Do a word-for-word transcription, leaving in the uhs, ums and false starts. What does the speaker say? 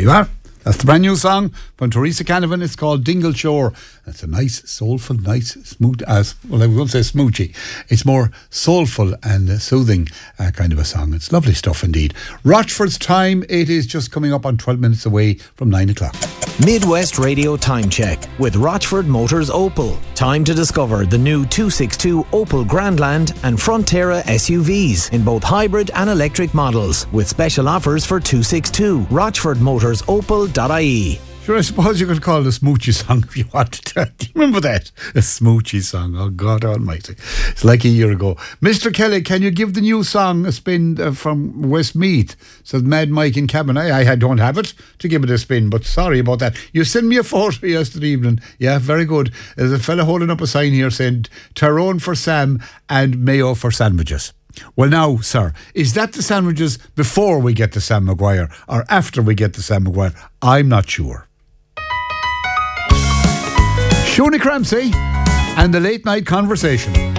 you are. That's the brand new song from Teresa Canavan. It's called Dingle Shore. It's a nice, soulful, nice, smooth, as well, I won't say smoochy. It's more soulful and uh, soothing uh, kind of a song. It's lovely stuff indeed. Rochford's time, it is just coming up on twelve minutes away from nine o'clock. Midwest Radio Time Check with Rochford Motors Opel. Time to discover the new two sixty-two Opel Grandland and Frontera S U Vs in both hybrid and electric models with special offers for two sixty-two. Rochford Motors Opel dot I E. Sure, I suppose you could call it a smoochy song if you wanted to. Do you remember that? A smoochy song. Oh, God almighty. It's like a year ago. Mister Kelly, can you give the new song a spin uh, from Westmeath? Says Mad Mike in Cabinet. I, I don't have it to give it a spin, but sorry about that. You sent me a photo yesterday evening. Yeah, very good. There's a fella holding up a sign here saying Tyrone for Sam and Mayo for sandwiches. Well now, sir, is that the sandwiches before we get to Sam Maguire or after we get to Sam Maguire? I'm not sure. Shoni Cramsey and the Late Night Conversation.